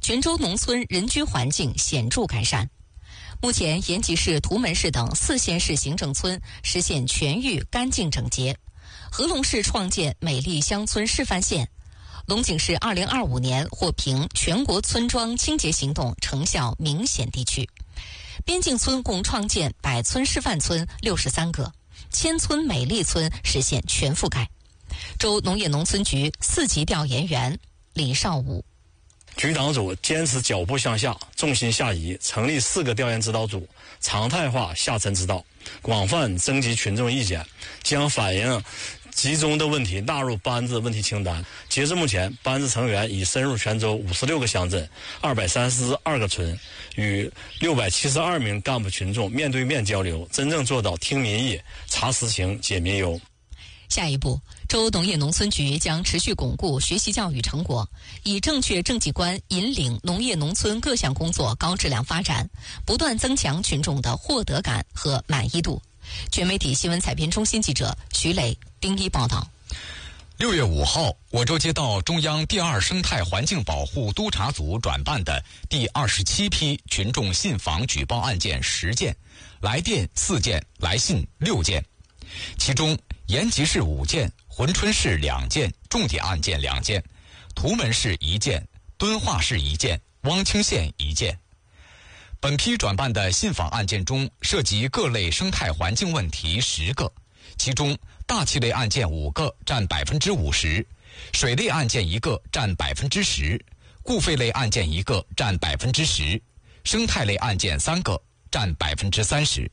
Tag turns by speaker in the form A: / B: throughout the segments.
A: 泉州农村人居环境显著改善。目前，延吉市、图门市等4县市行政村实现全域干净整洁。合龙市创建美丽乡村示范县。龙井市2025年获评全国村庄清洁行动成效明显地区。边境村共创建100村示范村63个，1000村美丽村实现全覆盖。州农业农村局4级调研员李少武。
B: 局党组坚持脚步向下，重心下移，成立4个调研指导组，常态化下沉指导，广泛征集群众意见，将反映集中的问题纳入班子问题清单。截至目前，班子成员已深入泉州56个乡镇、232个村，与672名干部群众面对面交流，真正做到听民意、查实情、解民忧。
A: 下一步，州农业农村局将持续巩固学习教育成果，以正确政绩观引领农业农村各项工作高质量发展，不断增强群众的获得感和满意度。全媒体新闻采编中心记者徐磊、丁一报道。
C: 6月5号，我州接到中央第2生态环境保护督察组转办的第27批群众信访举报案件10件，来电4件，来信6件，其中延吉市5件，珲春市2件，重点案件2件，图门市1件，敦化市1件，汪清县1件。本批转办的信访案件中，涉及各类生态环境问题10个，其中大气类案件5个，占50%，水类案件1个，占10%，固废类案件1个，占10%，生态类案件3个，占30%。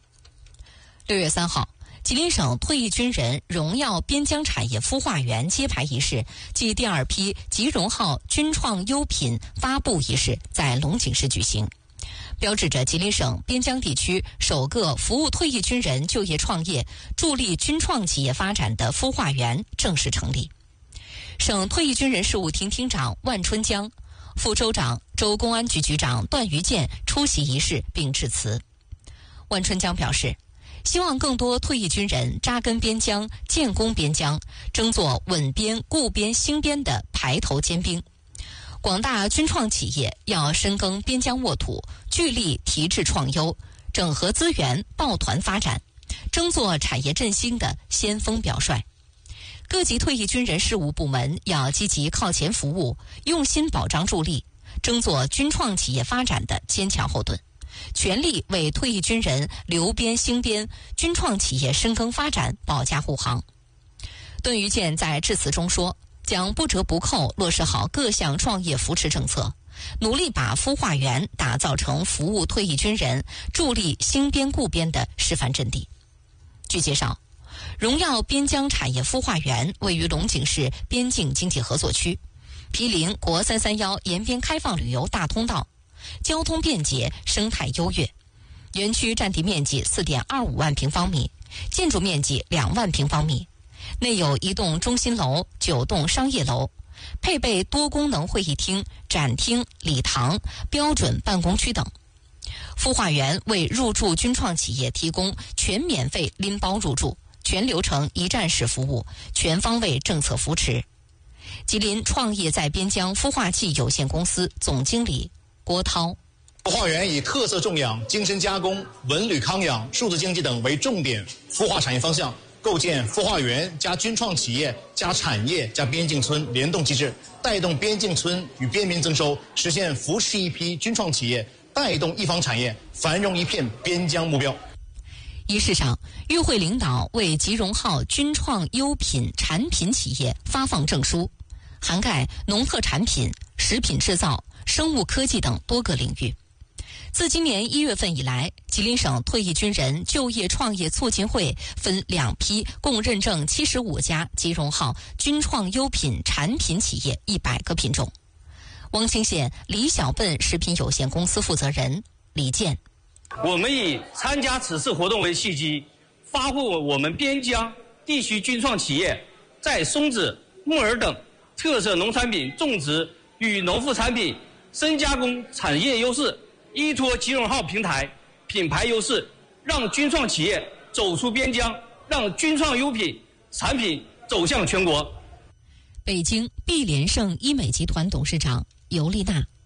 A: 6月3号，吉林省退役军人荣耀边疆产业孵化园揭牌仪式暨第2批吉荣号军创优品发布仪式在龙井市举行，标志着吉林省边疆地区首个服务退役军人就业创业、助力军创企业发展的孵化园正式成立。省退役军人事务厅厅长万春江、副州长、州公安局局长段于建出席仪式并致辞。万春江表示，希望更多退役军人扎根边疆、建功边疆，争做稳边、固边、兴边的排头尖兵。广大军创企业要深耕边疆沃土，聚力提质创优，整合资源，抱团发展，争做产业振兴的先锋表率。各级退役军人事务部门要积极靠前服务，用心保障助力，争做军创企业发展的坚强后盾，全力为退役军人留边兴边、军创企业深耕发展保驾护航。段于建在致辞中说，将不折不扣落实好各项创业扶持政策，努力把孵化园打造成服务退役军人、助力兴边固边的示范阵地。据介绍，荣耀边疆产业孵化园位于龙井市边境经济合作区，毗邻国331沿边开放旅游大通道，交通便捷，生态优越。园区占地面积4.25万平方米，建筑面积2万平方米，内有1栋中心楼、9栋商业楼，配备多功能会议厅、展厅、礼堂、标准办公区等。孵化园为入驻军创企业提供全免费拎包入驻、全流程一站式服务、全方位政策扶持。吉林创业在边疆孵化器有限公司总经理郭涛，
D: 孵化园以特色种养、精深加工、文旅康养、数字经济等为重点孵化产业方向，构建孵化园加军创企业加产业加边境村联动机制，带动边境村与边民增收，实现扶持一批军创企业，带动一方产业繁荣一片边疆目标。
A: 仪式上，与会领导为吉荣号军创优品产品企业发放证书，涵盖农特产品、食品制造、生物科技等多个领域。自今年1月份以来，吉林省退役军人就业创业促进会分2批共认证75家吉荣号军创优品产品企业100个品种。汪清县李小笨食品有限公司负责人李健，
E: 我们以参加此次活动为契机，发挥我们边疆地区军创企业在松子、木耳等特色农产品种植与农副产品深加工产业优势，依托吉荣号平台品牌优势，让军创企业走出边疆，让军创优品产品走向全国。
A: 北京碧莲盛医美集团董事长尤丽娜。